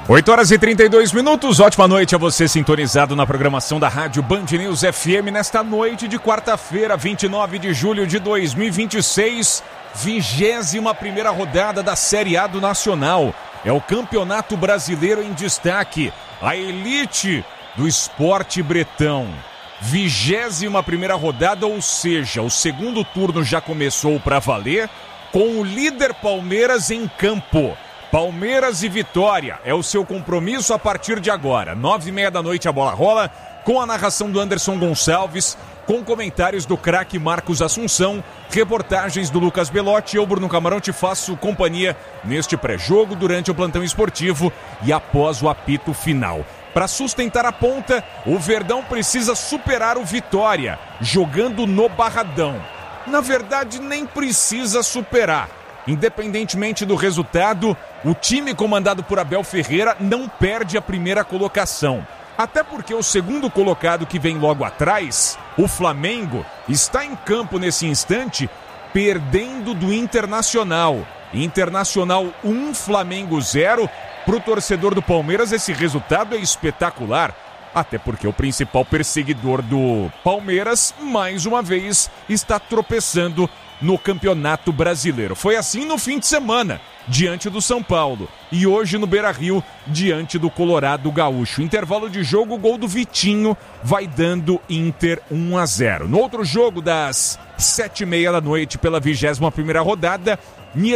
8h32, ótima noite a você sintonizado na programação da Rádio Band News FM nesta noite de quarta-feira, 29 de julho de 2026, 21ª rodada da Série A do Nacional. É o Campeonato Brasileiro em destaque, a elite do esporte bretão. 21ª rodada, ou seja, o segundo turno já começou para valer, com o líder Palmeiras em campo. Palmeiras e Vitória é o seu compromisso a partir de agora. 9h30 da noite a bola rola, com a narração do Anderson Gonçalves, com comentários do craque Marcos Assunção, reportagens do Lucas Belotti. Eu, Bruno Camarão, te faço companhia neste pré-jogo, durante o plantão esportivo e após o apito final. Para sustentar a ponta, o Verdão precisa superar o Vitória, jogando no Barradão. Na verdade, nem precisa superar. Independentemente do resultado, o time comandado por Abel Ferreira não perde a primeira colocação. Até porque o segundo colocado, que vem logo atrás, o Flamengo, está em campo nesse instante, perdendo do Internacional. Internacional 1, Flamengo 0. Para o torcedor do Palmeiras, esse resultado é espetacular. Até porque o principal perseguidor do Palmeiras, mais uma vez, está tropeçando no Campeonato Brasileiro. Foi assim no fim de semana, diante do São Paulo. E hoje no Beira-Rio, diante do Colorado Gaúcho. Intervalo de jogo, o gol do Vitinho vai dando Inter 1-0. No outro jogo, das 7h30 da noite, pela 21ª rodada,